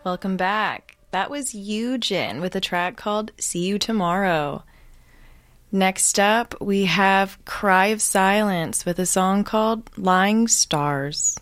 Welcome back. That was Eugen with a track called See You Tomorrow. Next up, we have Cry of Silence with a song called Lying Stars.